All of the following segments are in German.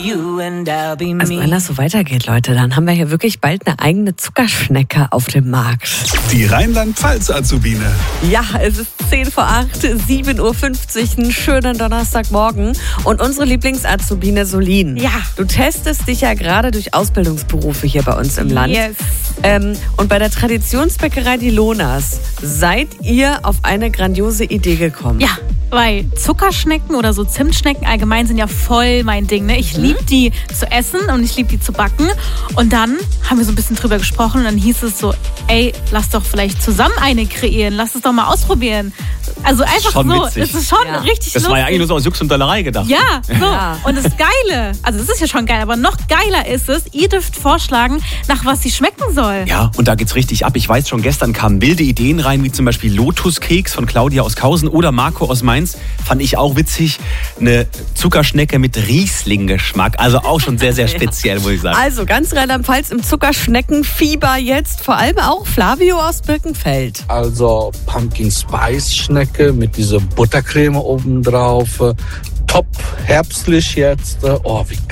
you and I'll be me. Also wenn das so weitergeht, Leute, dann haben wir hier wirklich bald eine eigene Zuckerschnecke auf dem Markt. Die Rheinland-Pfalz-Azubine. Ja, es ist 10:08, 7:50 Uhr, einen schönen Donnerstagmorgen. Und unsere Lieblings-Azubine Solin. Ja. Du testest dich ja gerade durch Ausbildungsberufe hier bei uns im Land. Yes. Und bei der Traditionsbäckerei Die Lonas seid ihr auf eine grandiose Idee gekommen. Ja, weil Zuckerschnecken oder so Zimtschnecken allgemein sind ja voll mein Ding. Ne? Ich liebe die zu essen und ich liebe die zu backen. Und dann haben wir so ein bisschen drüber gesprochen und dann hieß es so, ey, lass doch vielleicht zusammen eine kreieren. Lass es doch mal ausprobieren. Also einfach schon so. witzig. Das ist schon richtig Das lustig. war ja eigentlich nur so aus Jux und Dollerei gedacht. Ja, so. Ja. Und das Geile, also das ist ja schon geil, aber noch geiler ist es, ihr dürft vorschlagen, nach was sie schmecken soll. Ja, und da geht's richtig ab. Ich weiß schon, gestern kamen wilde Ideen rein, wie zum Beispiel Lotuskeks von Claudia aus Kausen oder Marco aus Mainz. Fand ich auch witzig. Eine Zuckerschnecke mit Riesling-Geschmack. Also auch schon sehr, sehr speziell, muss ich sagen. Also ganz Rheinland-Pfalz im Zuckerschneckenfieber jetzt. Vor allem auch Flavio aus Birkenfeld. Also Pumpkin Spice Schnecke mit dieser Buttercreme obendrauf. Top, herbstlich jetzt. Oh, wie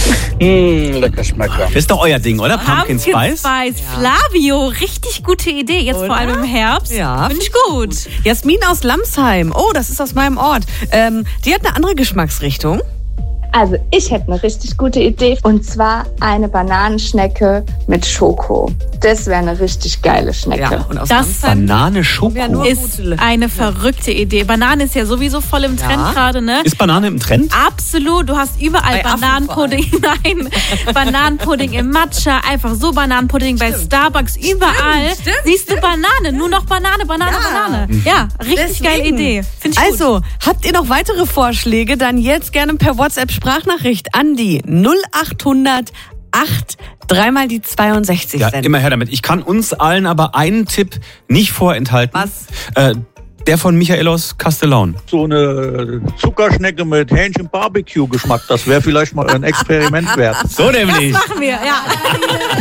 geil. Lecker Schmecker. Das ist doch euer Ding, oder? Pumpkin Spice? Flavio, richtig gute Idee. Jetzt Oder? vor allem im Herbst. Ja, Finde ich gut. Jasmin aus Lamsheim. Oh, das ist aus meinem Ort. Die hat eine andere Geschmacksrichtung. Also ich hätte eine richtig gute Idee und zwar eine Bananenschnecke mit Schoko. Das wäre eine richtig geile Schnecke. Ja, und aus Das Lamsheim Banane Schoko. ja nur ist gute. eine verrückte Idee. Banane ist ja sowieso voll im Trend gerade, ne? Ist Banane im Trend? Absolut, du hast überall Bei Affen Bananenpudding, nein, Bananenpudding im Matcha, einfach so Bananenpudding bei Starbucks, überall Stimmt. siehst du Banane, nur noch Banane. Ja, richtig geile Deswegen. Idee, finde ich gut. Also, habt ihr noch weitere Vorschläge? Dann jetzt gerne per WhatsApp-Sprachnachricht an die 0800 8 3 die 62 Ja, senden. immer her damit. Ich kann uns allen aber einen Tipp nicht vorenthalten. Was? Der von Michael aus Castellaun. So eine Zuckerschnecke mit Hähnchen-Barbecue-Geschmack, das wäre vielleicht mal ein Experiment wert. So nämlich. Machen wir, ja.